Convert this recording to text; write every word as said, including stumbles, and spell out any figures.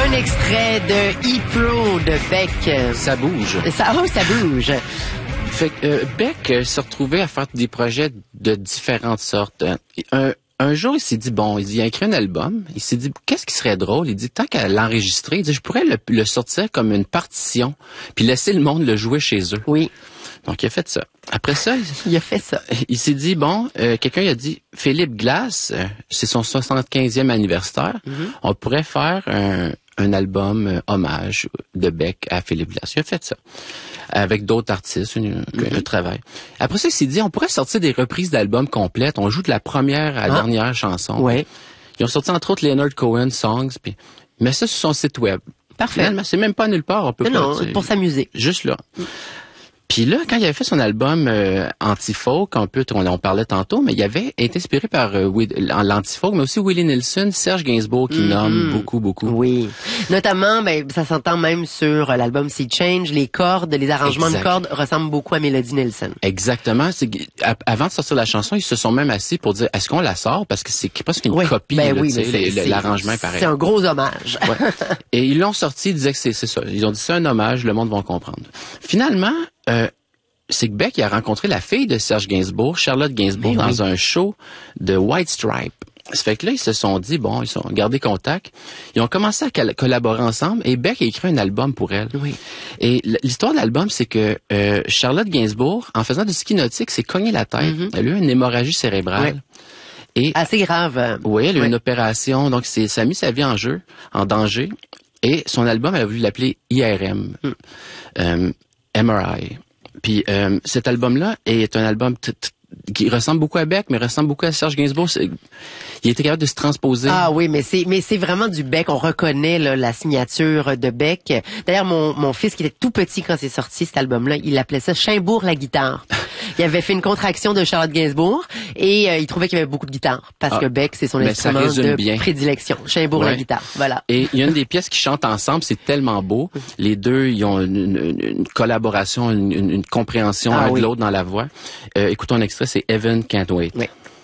Un extrait de E-Pro de Beck. Ça bouge. Ça, oh, ça bouge. Fait que euh, Beck euh, se retrouvait à faire des projets de différentes sortes. Un, un jour, il s'est dit, bon, il dit, il a écrit un album. Il s'est dit, qu'est-ce qui serait drôle? Il dit, tant qu'à l'enregistrer, il dit, je pourrais le, le sortir comme une partition, puis laisser le monde le jouer chez eux. Oui. Donc, il a fait ça. Après ça, il, il a fait ça. Il s'est dit, bon, euh, quelqu'un il a dit, Philippe Glass, euh, c'est son soixante-quinzième anniversaire, mm-hmm. on pourrait faire un, un album euh, hommage de Beck à Philippe Glass. Il a fait ça. Avec d'autres artistes, un, mm-hmm. un travail. Après ça, il s'est dit, on pourrait sortir des reprises d'albums complètes. On joue de la première à la ah. dernière chanson. Ouais. Ils ont sorti entre autres Leonard Cohen Songs, puis mais ça sur son site web. Parfait. Finalement, c'est même pas nulle part. On peut mais pas, non, pour s'amuser. Juste là. Mm. Puis là, quand il avait fait son album euh, anti-folk, un peu, on en parlait tantôt, mais il avait été inspiré par euh, l'anti-folk, mais aussi Willie Nelson, Serge Gainsbourg, qui mm-hmm. nomme beaucoup, beaucoup. Oui. Notamment, ben, ça s'entend même sur l'album Sea Change, les cordes, les arrangements exact. de cordes ressemblent beaucoup à Melody Nelson. Exactement. C'est, avant de sortir la chanson, ils se sont même assis pour dire, est-ce qu'on la sort? Parce que c'est presque une oui. copie, ben là, oui, mais c'est, c'est, l'arrangement est pareil. C'est un gros hommage. Ouais. Et ils l'ont sorti, ils disaient que c'est, c'est ça. Ils ont dit, c'est un hommage, le monde va comprendre. Finalement, Euh, c'est que Beck il a rencontré la fille de Serge Gainsbourg, Charlotte Gainsbourg, oui, dans oui. un show de White Stripe. Ça fait que là, ils se sont dit, bon, ils sont gardé contact. Ils ont commencé à col- collaborer ensemble et Beck a écrit un album pour elle. Oui. Et l'histoire de l'album, c'est que euh, Charlotte Gainsbourg, en faisant du ski nautique, s'est cogné la tête. Mm-hmm. Elle a eu une hémorragie cérébrale. Oui. Et, assez grave. Oui, elle a eu oui. une opération, donc c'est, ça a mis sa vie en jeu, en danger. Et son album, elle a voulu l'appeler I R M, mm. euh, M R I. Puis euh, cet album-là est un album t- t- qui ressemble beaucoup à Beck, mais ressemble beaucoup à Serge Gainsbourg. C'est, il était capable de se transposer. Ah oui, mais c'est mais c'est vraiment du Beck. On reconnaît là, la signature de Beck. D'ailleurs, mon mon fils qui était tout petit quand c'est sorti cet album-là, il appelait ça Chaimbourg la guitare. Il avait fait une contraction de Charlotte Gainsbourg et euh, il trouvait qu'il y avait beaucoup de guitare parce ah, que Beck c'est son instrument de bien. prédilection. Chaimbourg ouais. la guitare, voilà. Et il y a une des pièces qui chantent ensemble, c'est tellement beau. Les deux, ils ont une, une, une collaboration, une, une, une compréhension ah, un oui. de l'autre dans la voix. Euh, écoutons un extrait, c'est Heaven Can't Wait. Oui.